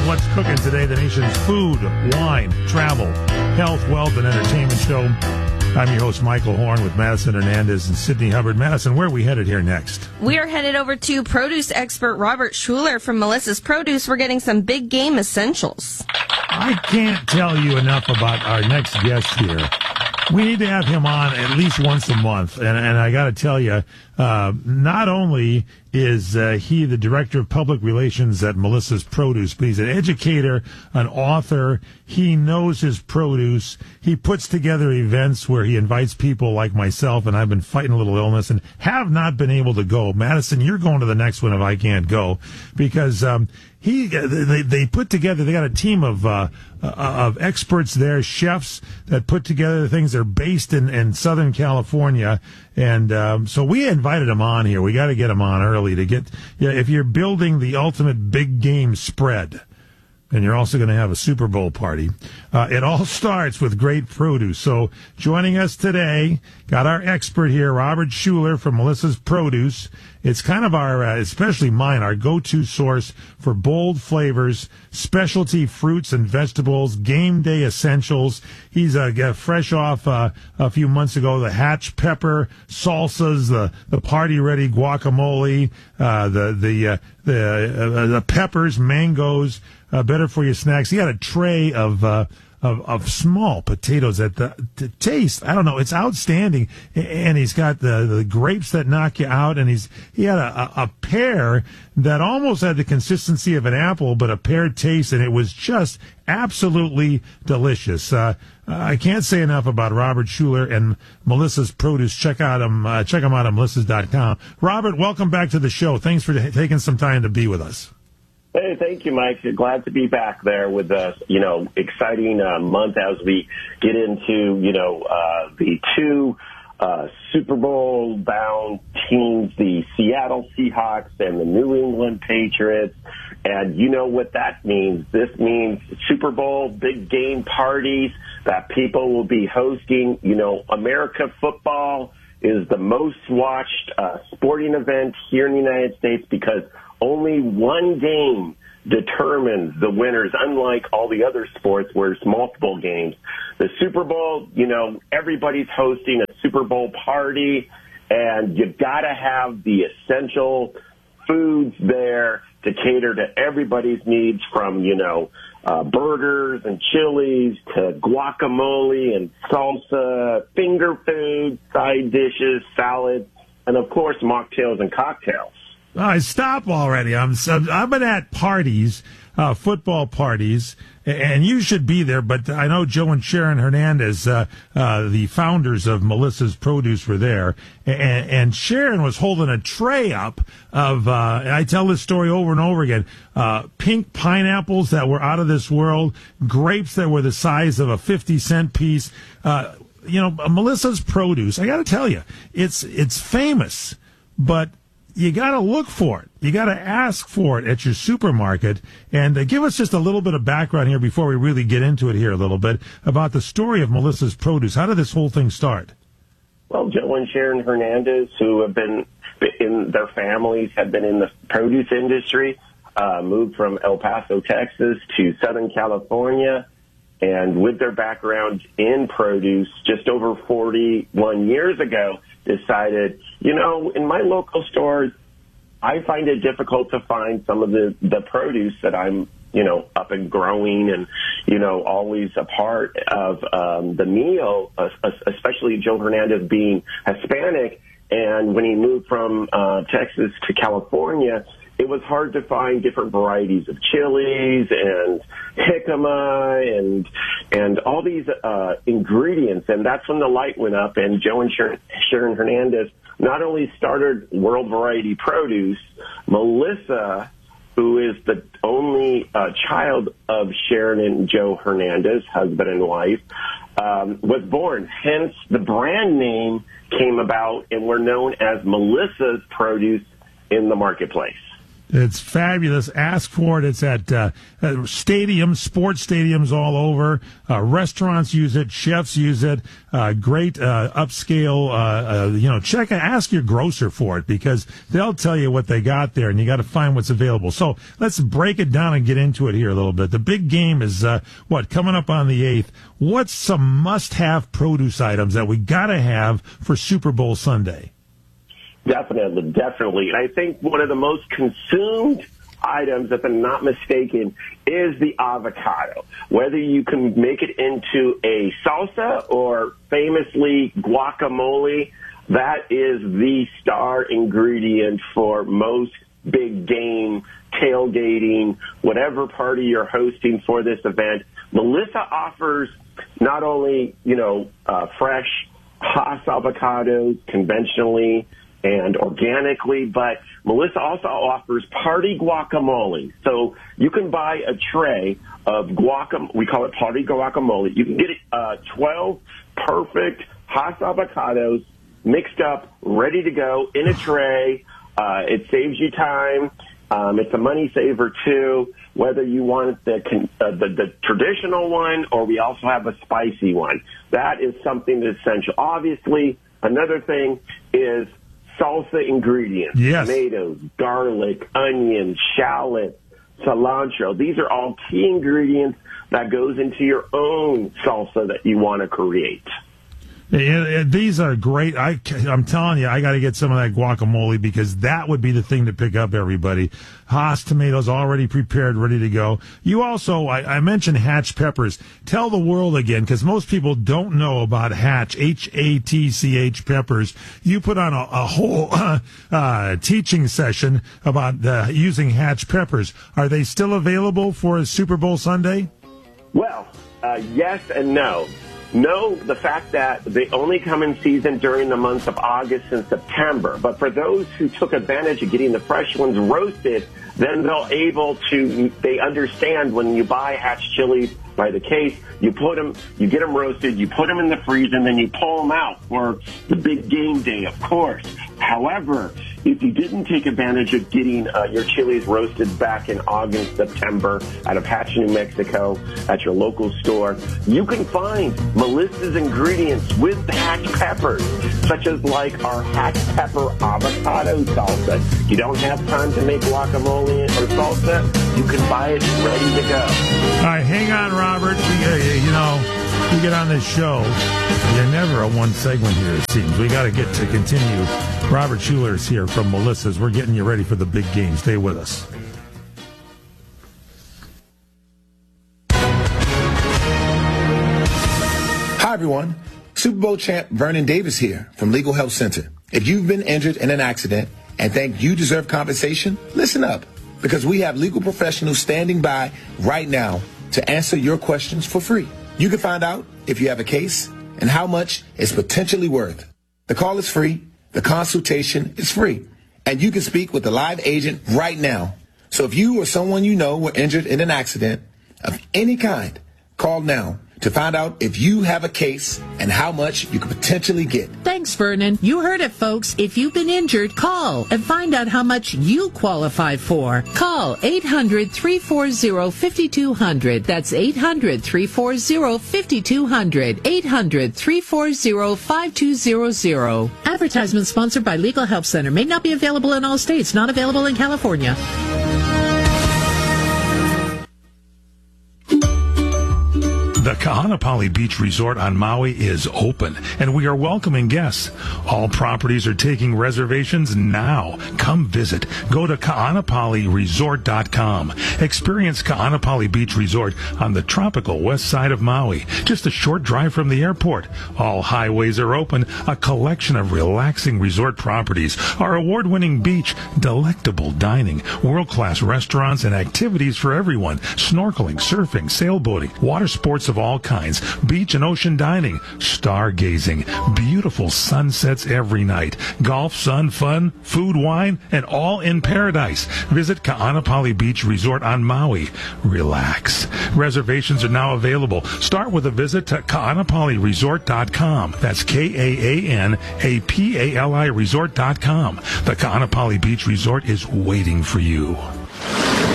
what's cooking today, the nation's food, wine, travel, health, wealth, and entertainment show. I'm your host, Michael Horn, with Madison Hernandez and Sydney Hubbard. Madison, where are we headed here next? We are headed over to produce expert Robert Schuler from Melissa's Produce. We're getting some big game essentials. I can't tell you enough about our next guest here. We need to have him on at least once a month. And I got to tell you, not only is he the director of public relations at Melissa's Produce, but he's an educator, an author. He knows his produce. He puts together events where he invites people like myself, and I've been fighting a little illness and have not been able to go. Madison, you're going to the next one if I can't go, because they put together, they got a team of experts there, chefs that put together the things. They're based in Southern California. And so we invited him on here. We got to get him on early to get, if you're building the ultimate big game spread, and you're also going to have a Super Bowl party. It all starts with great produce. So joining us today, got our expert here, Robert Schuler from Melissa's Produce. It's kind of our, especially mine, our go-to source for bold flavors, specialty fruits and vegetables, game day essentials. He's fresh off a few months ago, the Hatch pepper salsas, the party-ready guacamole, the peppers, mangoes, better for your snacks. He had a tray of small potatoes that the taste, I don't know, it's outstanding. And he's got the grapes that knock you out, and he had a pear that almost had the consistency of an apple, but a pear taste, and it was just absolutely delicious. I can't say enough about Robert Schuler and Melissa's Produce. Check them out at melissas.com. Robert, welcome back to the show. Thanks for taking some time to be with us. Hey, thank you, Mike. Glad to be back there with us. Exciting month as we get into, the two Super Bowl-bound teams, the Seattle Seahawks and the New England Patriots. And you know what that means. This means Super Bowl, big game parties that people will be hosting. America football is the most watched sporting event here in the United States because only one game determines the winners, unlike all the other sports where it's multiple games. The Super Bowl, everybody's hosting a Super Bowl party, and you've got to have the essential foods there to cater to everybody's needs, from, burgers and chilies to guacamole and salsa, finger food, side dishes, salads, and, of course, mocktails and cocktails. Stop already. I've been at parties, football parties, and you should be there, but I know Joe and Sharon Hernandez, the founders of Melissa's Produce, were there, and Sharon was holding a tray up of, I tell this story over and over again, pink pineapples that were out of this world, grapes that were the size of a 50-cent piece. Melissa's Produce, I got to tell you, it's famous, but you got to look for it. You got to ask for it at your supermarket. And give us just a little bit of background here before we really get into it here a little bit about the story of Melissa's Produce. How did this whole thing start? Well, Joe and Sharon Hernandez, who have been in their families, have been in the produce industry, moved from El Paso, Texas to Southern California. And with their background in produce, just over 41 years ago, decided, in my local stores, I find it difficult to find some of the produce that I'm, up and growing and, always a part of the meal, especially Joe Hernandez being Hispanic. And when he moved from Texas to California, it was hard to find different varieties of chilies and jicama and all these ingredients. And that's when the light went up, and Joe and Sharon Hernandez not only started World Variety Produce, Melissa, who is the only child of Sharon and Joe Hernandez, husband and wife, was born. Hence, the brand name came about, and we're known as Melissa's Produce in the marketplace. It's fabulous. Ask for it. It's at stadiums, sports stadiums all over. Restaurants use it. Chefs use it. Great upscale. Ask your grocer for it because they'll tell you what they got there, and you got to find what's available. So let's break it down and get into it here a little bit. The big game is coming up on the 8th. What's some must-have produce items that we got to have for Super Bowl Sunday? Definitely. And I think one of the most consumed items, if I'm not mistaken, is the avocado. Whether you can make it into a salsa or famously guacamole, that is the star ingredient for most big game, tailgating, whatever party you're hosting for this event. Melissa offers not only, fresh Hass avocados conventionally and organically, but Melissa also offers party guacamole. So you can buy a tray of guacamole. We call it party guacamole. You can get 12 perfect Hass avocados mixed up, ready to go in a tray. It saves you time. It's a money saver too, whether you want the traditional one or we also have a spicy one. That is something that's essential. Obviously, another thing is salsa ingredients. Yes. Tomatoes, garlic, onions, shallots, cilantro. These are all key ingredients that goes into your own salsa that you want to create. These are great. I'm telling you, I got to get some of that guacamole because that would be the thing to pick up, everybody. Hass tomatoes already prepared, ready to go. You also, I mentioned Hatch peppers. Tell the world again, because most people don't know about Hatch, Hatch peppers. You put on a whole teaching session about using Hatch peppers. Are they still available for Super Bowl Sunday? Well, yes and no. No, the fact that they only come in season during the months of August and September. But for those who took advantage of getting the fresh ones roasted, then they understand when you buy Hatch chilies by the case, you get them roasted, you put them in the freezer, and then you pull them out for the big game day, of course. However, if you didn't take advantage of getting your chilies roasted back in August, September out of Hatch, New Mexico at your local store, you can find Melissa's ingredients with Hatch peppers, such as like our Hatch pepper avocado salsa. You don't have time to make guacamole or salsa, you can buy it ready to go. All right, hang on, Robert. You get on this show, you're never a one segment here, it seems. We got to get to continue. Robert Schuler is here from Melissa's. We're getting you ready for the big game. Stay with us. Hi, everyone. Super Bowl champ Vernon Davis here from Legal Help Center. If you've been injured in an accident and think you deserve compensation, listen up, because we have legal professionals standing by right now to answer your questions for free. You can find out if you have a case and how much it's potentially worth. The call is free. The consultation is free. And you can speak with a live agent right now. So if you or someone you know were injured in an accident of any kind, call now to find out if you have a case and how much you could potentially get. Thanks, Vernon. You heard it, folks. If you've been injured, call and find out how much you qualify for. Call 800-340-5200. That's 800-340-5200. 800-340-5200. Advertisement sponsored by Legal Help Center. May not be available in all states. Not available in California. The Kahanapali Beach Resort on Maui is open, and we are welcoming guests. All properties are taking reservations now. Come visit. Go to kahanapaliresort.com. Experience Kahanapali Beach Resort on the tropical west side of Maui, just a short drive from the airport. All highways are open, a collection of relaxing resort properties, our award-winning beach, delectable dining, world-class restaurants, and activities for everyone. Snorkeling, surfing, sailboating, water sports of all kinds, beach and ocean dining, stargazing, beautiful sunsets every night, golf, sun, fun, food, wine, and all in paradise. Visit Ka'anapali Beach Resort on Maui. Relax. Reservations are now available. Start with a visit to Ka'anapaliResort.com. That's KAANAPALI Resort.com. The Ka'anapali Beach Resort is waiting for you.